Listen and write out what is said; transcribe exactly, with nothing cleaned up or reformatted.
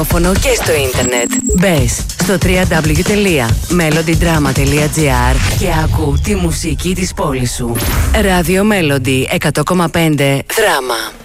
Και στο ίντερνετ. Μπες στο double-u double-u double-u τελεία melody drama τελεία gr και άκου τη μουσική της πόλης σου. Ράδιο Melody εκατό κόμμα πέντε Δράμα.